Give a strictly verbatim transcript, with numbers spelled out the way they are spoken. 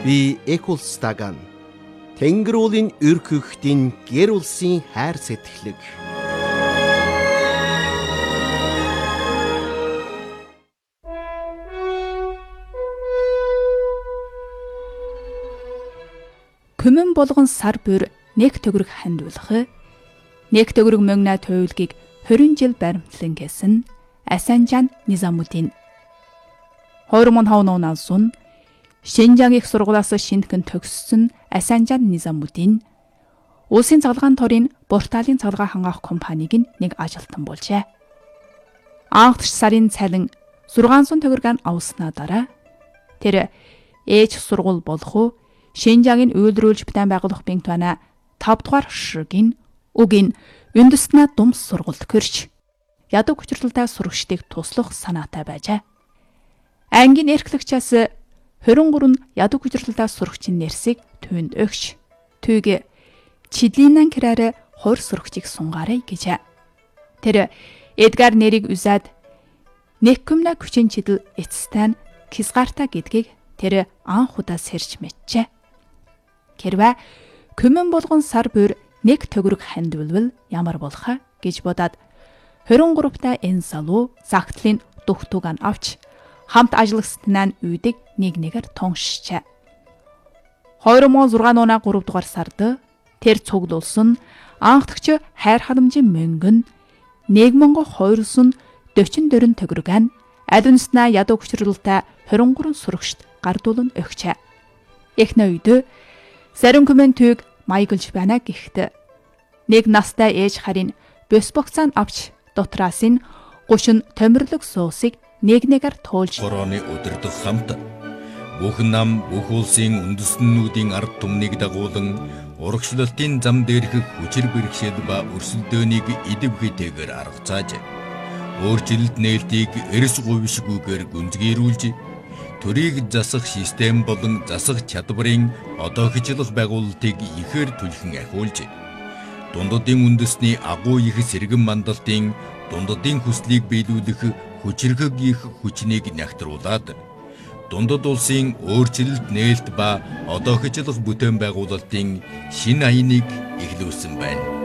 Би Экулстаган Тэнгэр уулын өр хөхтийн гэр улсын хайр сэтгэлэг. Күмэн болгон сар бүр нэг төгрөг хандуулах, нэг төгрөг мөнгөний тойлгийг хорин жил баримтлан гэсэн Асанжан Низамудин. хоёр мың таван оны алсын Шинжаан их сургуулиас шинэхэн төгссөн Асанжан Низамудин улсын цахилгаан торын Порталын цахилгаан хангаах компаниг нэг ажилтан болжээ. Анх сарын цалин зургаан сая төгрөг авснаа дараа тэр ээж сургууль болох уу Шинжаагийн үйлдвэрлэж бүтээн байгуулах бинтвана тав дугаар ширгийн үгийн үндэснэ думс сургуульд гэрч ядуу хүчрэлтэй сурагчдыг туслах санаатай байжээ. Ангийн эрхлэгчээс хорин гурван ядуу хүчрэлтэй сурагчийн нэрсийг төвөнд өгч түүг Чидлинан кэрээр хоёр сурагчийг сунгаарай гэжээ. Тэр Эдгар нэрийг үзээд Неккүмна хүчин чидэл эцэстэн Кисгарта гэдгийг тэр анх удаа сэрж мэджээ. Хэрвээ күмэн болгон сар бүр нэг төгрөг хандвал ямар болох гэж бодоод хорин гуравтай энэ залуу загтлын дугтуг авч хамт ажиллагчдаа үйдэг нэг нэгээр туншчээ. хоёр мың зургаан оны гурав дугаар сард тэр цуглуулсан анхдагч хайр халамжийн мөнгөн нэг мың хоёрсон дөчин дөрөн төгрөгөн адунснаа ядуу хүчрэлтэй хорин гурван сурагчд гардуулан өгчээ. Эхнээ үед зарим комментиг маяглж байна гэхт нэг настай ээж харин бос богцаан авч дотраас нь гушин томирлог суусыг нэг нэгээр туулж Короны өдөрдөх хамт бүх нам бүх улсын үндэстнүүдийн ард түмнийг дагуулan урагшлалтын зам дээрх хүчир бэрхшээл ба өрсөлдөөнийг идэвхтэйгээр аргацааж өөрчлөлт нээлтийг эрс говьшгүйгээр гүнзгийрүүлж төрийг засах систем болон засах чадварын одоохичлох байгуулалтыг ихээр түлхэн ахиулж дундадын үндэсний агуу их сэргэн мандалтын дундадын хүслийг биелүүлэх хүчирхэг их хүчнийг нягтруулад дундад улсын өөрчлөлт нээлт ба одоохичлох бүтээн байгуулалтын шинэ аяныг эхлүүлсэн байна.